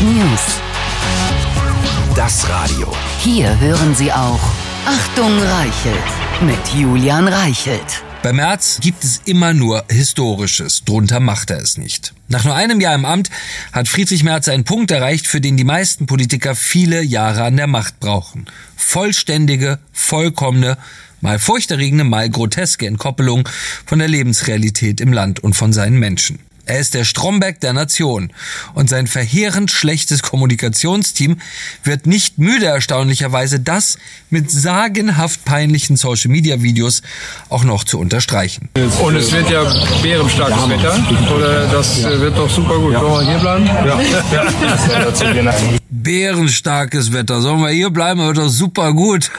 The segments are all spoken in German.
News. Das Radio. Hier hören Sie auch Achtung Reichelt mit Julian Reichelt. Bei Merz gibt es immer nur Historisches, drunter macht er es nicht. Nach nur einem Jahr im Amt hat Friedrich Merz einen Punkt erreicht, für den die meisten Politiker viele Jahre an der Macht brauchen. Vollständige, vollkommene, mal furchterregende, mal groteske Entkoppelung von der Lebensrealität im Land und von seinen Menschen. Er ist der Stromberg der Nation und sein verheerend schlechtes Kommunikationsteam wird nicht müde, erstaunlicherweise das mit sagenhaft peinlichen Social-Media-Videos auch noch zu unterstreichen. Und es wird ja bärenstarkes Wetter, oder das wird doch super gut. Sollen wir hier bleiben? Ja. Bärenstarkes Wetter, sollen wir hier bleiben, wird doch super gut.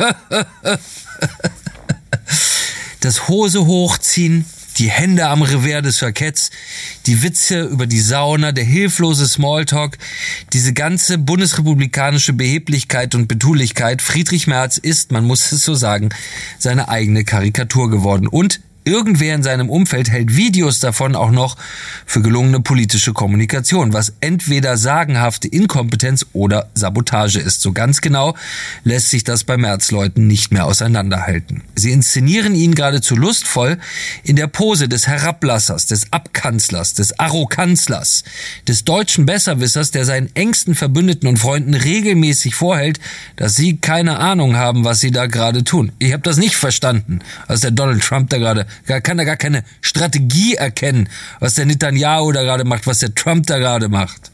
Das Hose hochziehen, die Hände am Revers des Jacketts, die Witze über die Sauna, der hilflose Smalltalk, diese ganze bundesrepublikanische Beheblichkeit und Betulichkeit. Friedrich Merz ist, man muss es so sagen, seine eigene Karikatur geworden. Und irgendwer in seinem Umfeld hält Videos davon auch noch für gelungene politische Kommunikation, was entweder sagenhafte Inkompetenz oder Sabotage ist. So ganz genau lässt sich das bei Merz-Leuten nicht mehr auseinanderhalten. Sie inszenieren ihn geradezu lustvoll in der Pose des Herablassers, des Abkanzlers, des Arroganzlers, des deutschen Besserwissers, der seinen engsten Verbündeten und Freunden regelmäßig vorhält, dass sie keine Ahnung haben, was sie da gerade tun. Ich habe das nicht verstanden, was der Donald Trump da gerade kann er gar keine Strategie erkennen, was der Netanyahu da gerade macht, was der Trump da gerade macht.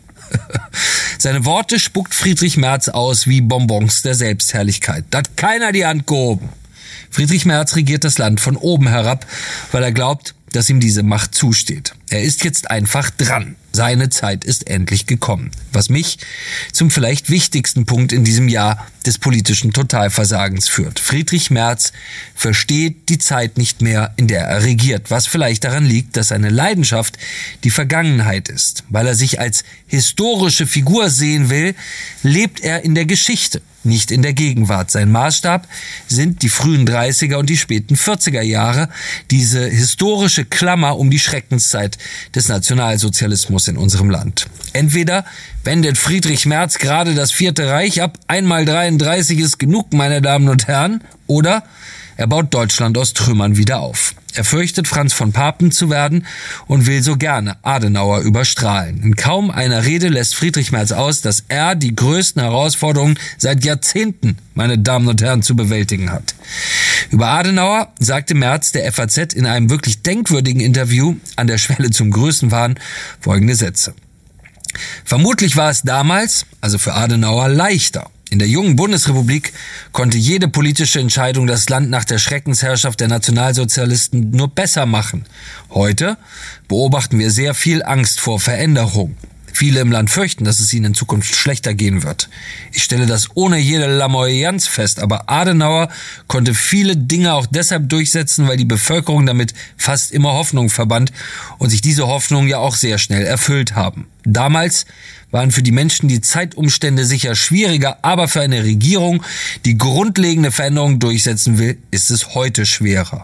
Seine Worte spuckt Friedrich Merz aus wie Bonbons der Selbstherrlichkeit. Da hat keiner die Hand gehoben. Friedrich Merz regiert das Land von oben herab, weil er glaubt, dass ihm diese Macht zusteht. Er ist jetzt einfach dran. Seine Zeit ist endlich gekommen. Was mich zum vielleicht wichtigsten Punkt in diesem Jahr des politischen Totalversagens führt. Friedrich Merz versteht die Zeit nicht mehr, in der er regiert, was vielleicht daran liegt, dass seine Leidenschaft die Vergangenheit ist. Weil er sich als historische Figur sehen will, lebt er in der Geschichte, nicht in der Gegenwart. Sein Maßstab sind die frühen 30er und die späten 40er Jahre, diese historische Klammer um die Schreckenszeit des Nationalsozialismus in unserem Land. Entweder wendet Friedrich Merz gerade das Vierte Reich ab, einmal 33 ist genug, meine Damen und Herren, oder er baut Deutschland aus Trümmern wieder auf. Er fürchtet, Franz von Papen zu werden und will so gerne Adenauer überstrahlen. In kaum einer Rede lässt Friedrich Merz aus, dass er die größten Herausforderungen seit Jahrzehnten, meine Damen und Herren, zu bewältigen hat. Über Adenauer sagte Merz der FAZ in einem wirklich denkwürdigen Interview an der Schwelle zum Größenwahn folgende Sätze. Vermutlich war es damals, also für Adenauer, leichter. In der jungen Bundesrepublik konnte jede politische Entscheidung das Land nach der Schreckensherrschaft der Nationalsozialisten nur besser machen. Heute beobachten wir sehr viel Angst vor Veränderung. Viele im Land fürchten, dass es ihnen in Zukunft schlechter gehen wird. Ich stelle das ohne jede Lamoyanz fest, aber Adenauer konnte viele Dinge auch deshalb durchsetzen, weil die Bevölkerung damit fast immer Hoffnung verband und sich diese Hoffnungen ja auch sehr schnell erfüllt haben. Damals waren für die Menschen die Zeitumstände sicher schwieriger, aber für eine Regierung, die grundlegende Veränderungen durchsetzen will, ist es heute schwerer.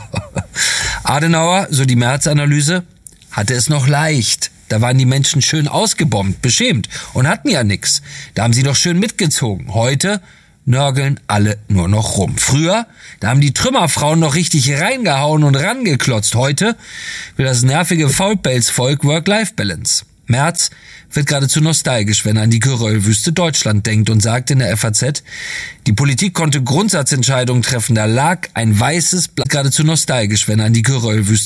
Adenauer, so die Merz-Analyse, hatte es noch leicht. Da waren die Menschen schön ausgebombt, beschämt und hatten ja nix. Da haben sie doch schön mitgezogen. Heute nörgeln alle nur noch rum. Früher, da haben die Trümmerfrauen noch richtig reingehauen und rangeklotzt. Heute will das nervige Faulpelzvolk Work-Life-Balance. Merz wird geradezu nostalgisch, wenn er an die Geröllwüste Deutschland denkt und sagt in der FAZ, die Politik konnte Grundsatzentscheidungen treffen, da lag ein weißes Blatt. Geradezu nostalgisch, wenn er an die Geröllwüste